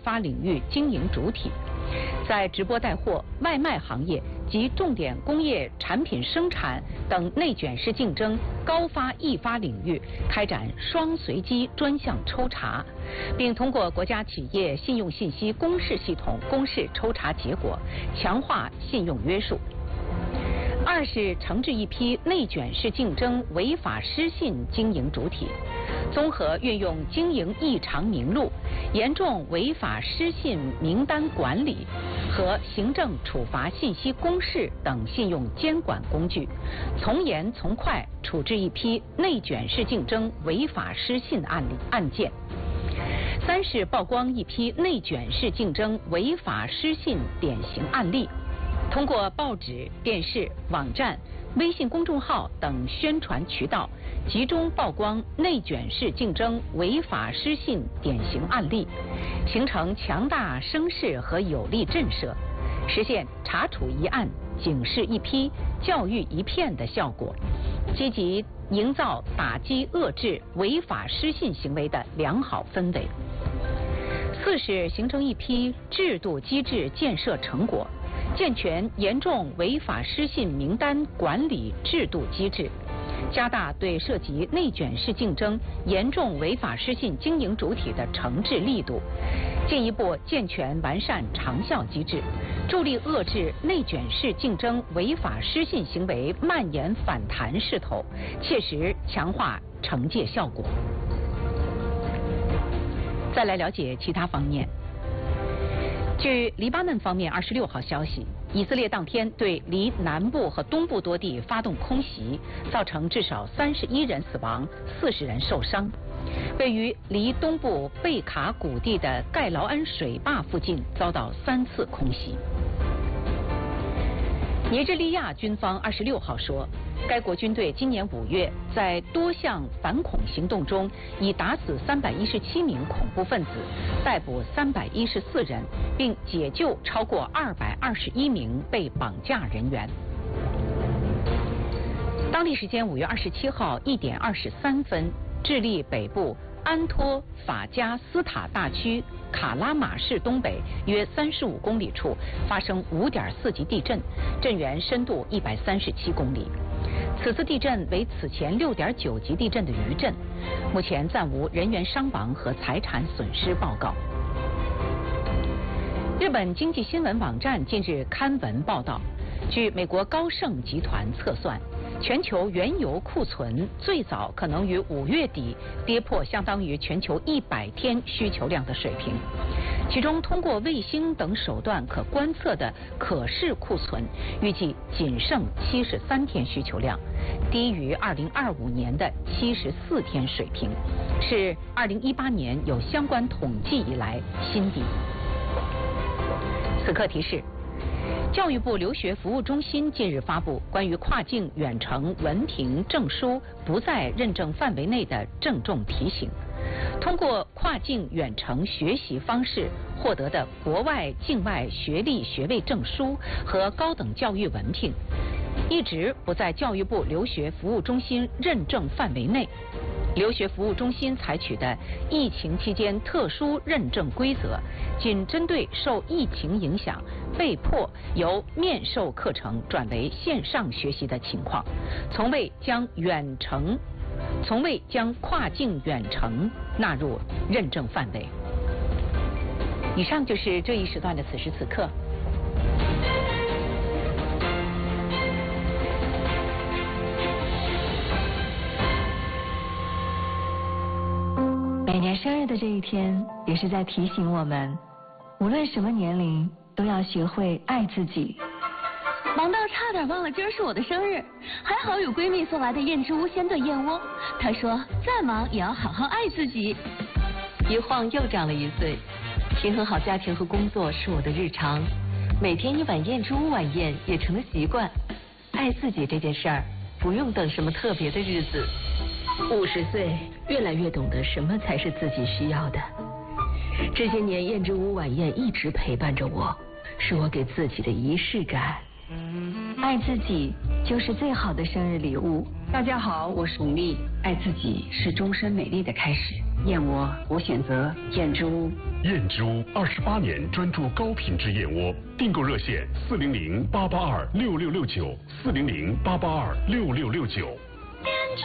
发领域经营主体，在直播带货、外卖行业及重点工业产品生产等内卷式竞争高发易发领域开展双随机专项抽查，并通过国家企业信用信息公示系统公示抽查结果，强化信用约束。二是惩治一批内卷式竞争违法失信经营主体，综合运用经营异常名录、严重违法失信名单管理和行政处罚信息公示等信用监管工具，从严从快处置一批内卷式竞争违法失信案件。三是曝光一批内卷式竞争违法失信典型案例，通过报纸、电视、网站、微信公众号等宣传渠道，集中曝光内卷式竞争违法失信典型案例，形成强大声势和有力震慑，实现查处一案、警示一批、教育一片的效果，积极营造打击遏制违法失信行为的良好氛围。四是形成一批制度机制建设成果，健全严重违法失信名单管理制度机制，加大对涉及内卷式竞争严重违法失信经营主体的惩治力度，进一步健全完善长效机制，助力遏制内卷式竞争违法失信行为蔓延反弹势头，切实强化惩戒效果。再来了解其他方面。据黎巴嫩方面26号消息，以色列当天对黎南部和东部多地发动空袭，造成至少31人死亡，40人受伤。位于黎东部贝卡谷地的盖劳恩水坝附近遭到3次空袭。尼日利亚军方26号说，该国军队今年5月在多项反恐行动中，已打死317名恐怖分子，逮捕314人，并解救超过221名被绑架人员。当地时间5月27号1点23分，智利北部安托法加斯塔大区卡拉马市东北约35公里处发生5.4级地震，震源深度137公里。此次地震为此前6.9级地震的余震，目前暂无人员伤亡和财产损失报告。日本经济新闻网站近日刊文报道，据美国高盛集团测算，全球原油库存最早可能于5月底跌破相当于全球100天需求量的水平，其中通过卫星等手段可观测的可视库存预计仅剩73天需求量，低于2025年的74天水平，是2018年有相关统计以来新低。此刻提示，教育部留学服务中心近日发布关于跨境远程文凭证书不在认证范围内的郑重提醒。通过跨境远程学习方式获得的国外、境外学历学位证书和高等教育文凭，一直不在教育部留学服务中心认证范围内。留学服务中心采取的疫情期间特殊认证规则，仅针对受疫情影响被迫由面授课程转为线上学习的情况，从未将跨境远程纳入认证范围。以上就是这一时段的此时此刻。 每年生日的这一天，也是在提醒我们，无论什么年龄，都要学会爱自己。 忙到差点忘了今儿是我的生日，还好有闺蜜送来的燕之屋鲜炖燕窝。她说再忙也要好好爱自己。 一晃又长了1岁，平衡好家庭和工作是我的日常，每天1碗燕之屋晚宴也成了习惯。爱自己这件事儿，不用等什么特别的日子。 50岁，越来越懂得什么才是自己需要的。这些年，燕之屋晚宴一直陪伴着我，是我给自己的仪式感， 爱自己就是最好的生日礼物。 大家好，我是巩俐。爱自己是终身美丽的开始。燕窝，我选择燕之屋。 燕之屋28年专注高品质燕窝，订购热线400-882-6669，400-882-6669。